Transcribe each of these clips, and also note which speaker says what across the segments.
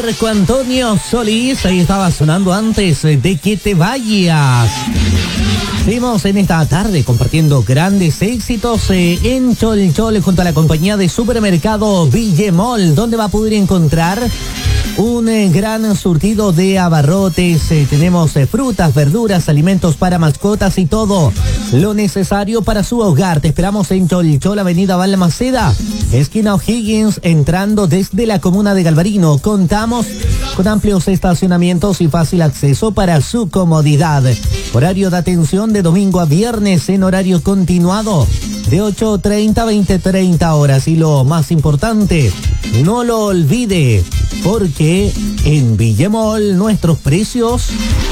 Speaker 1: Marco Antonio Solís, ahí estaba sonando antes de que te vayas. Seguimos en esta tarde compartiendo grandes éxitos en Cholchol junto a la compañía de supermercado Villemol, donde va a poder encontrar un gran surtido de abarrotes. Tenemos frutas, verduras, alimentos para mascotas y todo lo necesario para su hogar. Te esperamos en Cholchol, avenida Balmaceda, esquina O'Higgins, entrando desde la comuna de Galvarino. Contamos con amplios estacionamientos y fácil acceso para su comodidad. Horario de atención de domingo a viernes en horario continuado de 8:30 a 20:30 horas. Y lo más importante, no lo olvide, porque en Villemol nuestros precios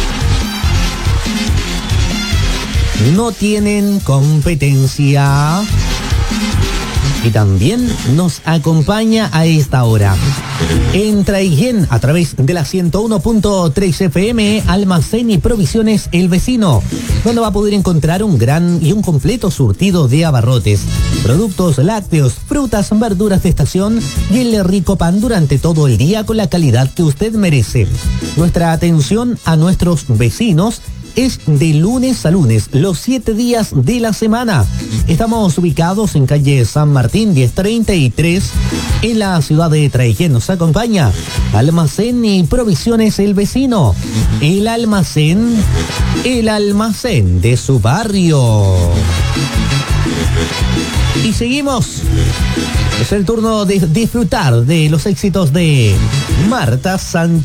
Speaker 1: no tienen competencia. Y también nos acompaña a esta hora en Traiguén a través de la 101.3 FM, Almacén y Provisiones El Vecino, donde va a poder encontrar un gran y un completo surtido de abarrotes, productos lácteos, frutas, verduras de estación y el rico pan durante todo el día con la calidad que usted merece. Nuestra atención a nuestros vecinos es de lunes a lunes, los 7 días de la semana. Estamos ubicados en calle San Martín 1033, en la ciudad de Traiguén. Nos acompaña Almacén y Provisiones El Vecino, el almacén de su barrio. Y seguimos. Es el turno de disfrutar de los éxitos de Marta Sánchez.